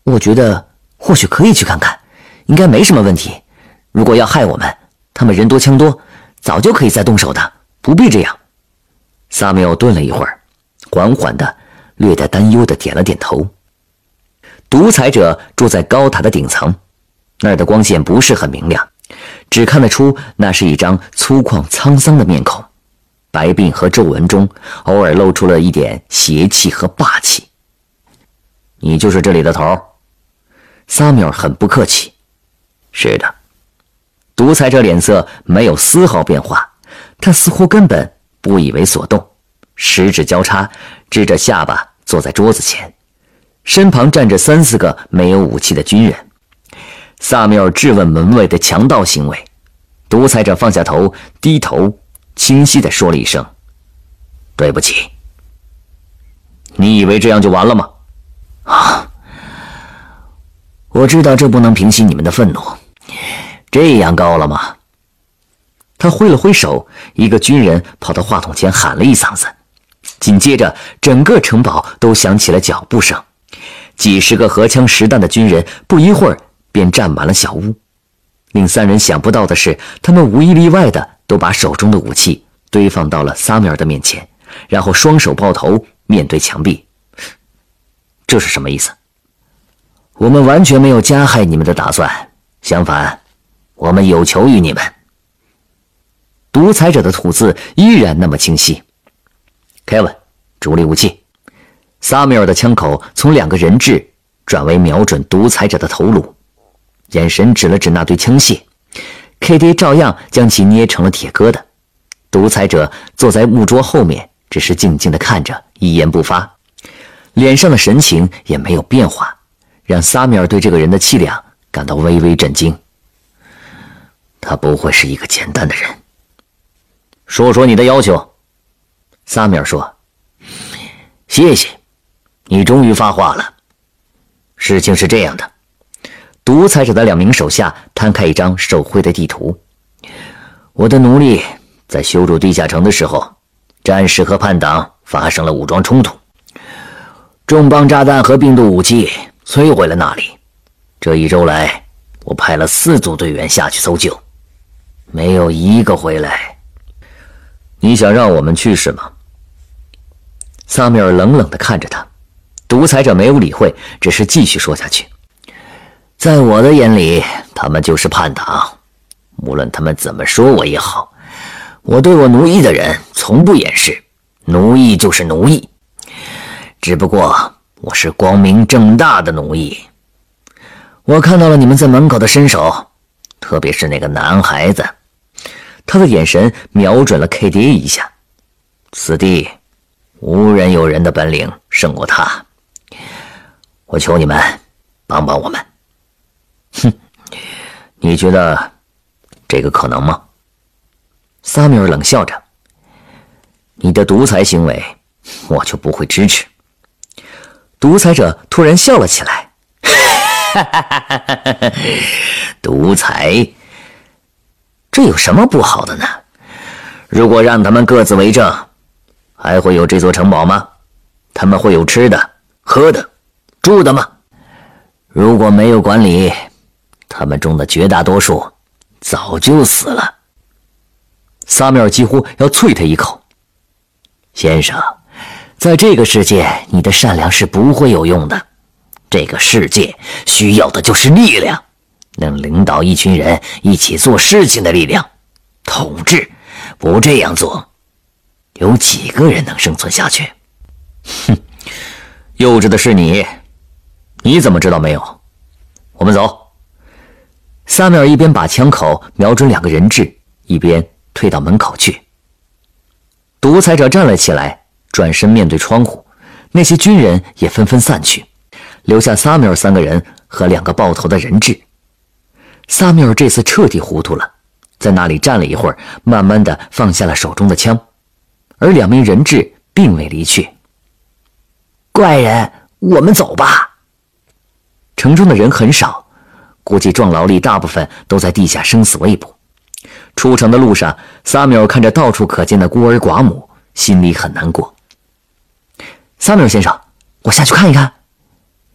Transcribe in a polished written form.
我觉得或许可以去看看，应该没什么问题。如果要害我们，他们人多枪多，早就可以再动手的，不必这样。萨缪尔顿了一会儿，缓缓的、略带担忧的点了点头。独裁者住在高塔的顶层，那儿的光线不是很明亮，只看得出那是一张粗犷沧桑的面孔，白鬓和皱纹中偶尔露出了一点邪气和霸气。你就是这里的头？萨缪尔很不客气。是的。独裁者脸色没有丝毫变化，他似乎根本不以为所动，十指交叉，支着下巴坐在桌子前，身旁站着3、4个没有武器的军人。萨缪尔质问门卫的强盗行为，独裁者放下头，低头清晰地说了一声：“对不起。”你以为这样就完了吗？我知道这不能平息你们的愤怒。这样高了吗？他挥了挥手，一个军人跑到话筒前喊了一嗓子，紧接着整个城堡都响起了脚步声，几十个荷枪实弹的军人不一会儿便站满了小屋。令3人想不到的是，他们无一例外的都把手中的武器堆放到了萨缪尔的面前，然后双手抱头面对墙壁。这是什么意思？我们完全没有加害你们的打算，相反，我们有求于你们。独裁者的吐字依然那么清晰。Kevin， 主力武器。萨缪尔的枪口从2个人质转为瞄准独裁者的头颅，眼神指了指那堆枪械。KD 照样将其捏成了铁疙瘩。独裁者坐在木桌后面，只是静静地看着，一言不发，脸上的神情也没有变化，让萨缪尔对这个人的气量感到微微震惊。他不会是一个简单的人。说说你的要求。萨缪尔说：“谢谢，你终于发话了。事情是这样的。”独裁者的2名手下摊开一张手绘的地图。我的奴隶在修筑地下城的时候，战士和叛党发生了武装冲突，重磅炸弹和病毒武器摧毁了那里。这1周来，我派了4组队员下去搜救，没有一个回来。你想让我们去是吗？萨缪尔冷冷地看着他。独裁者没有理会，只是继续说下去。在我的眼里，他们就是叛党，无论他们怎么说我也好，我对我奴役的人从不掩饰，奴役就是奴役，只不过我是光明正大的奴役。我看到了你们在门口的身手，特别是那个男孩子。他的眼神瞄准了 KD 一下，此地无人有人的本领胜过他，我求你们帮帮我们。哼，你觉得这个可能吗？萨缪尔冷笑着。你的独裁行为我就不会支持。独裁者突然笑了起来。独裁，这有什么不好的呢？如果让他们各自为政，还会有这座城堡吗？他们会有吃的、喝的、住的吗？如果没有管理，他们中的绝大多数早就死了。萨缪尔几乎要啐他一口。先生，在这个世界，你的善良是不会有用的。这个世界需要的就是力量，能领导一群人一起做事情的力量。统治不这样做，有几个人能生存下去？哼，幼稚的是你，你怎么知道没有？我们走。萨缪尔一边把枪口瞄准2个人质，一边退到门口去。独裁者站了起来，转身面对窗户，那些军人也纷纷散去，留下萨缪尔3个人和2个爆头的人质。萨缪尔这次彻底糊涂了，在那里站了一会儿，慢慢地放下了手中的枪，而2名人质并未离去。怪人，我们走吧。城中的人很少，估计壮劳力大部分都在地下生死未卜。出城的路上，萨缪尔看着到处可见的孤儿寡母，心里很难过。萨缪尔先生，我下去看一看。